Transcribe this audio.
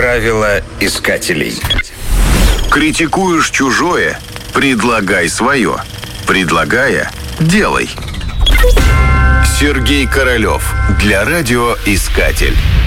Правила искателей. Критикуешь чужое – предлагай свое. Предлагая – делай. Сергей Королев для радиоискатель.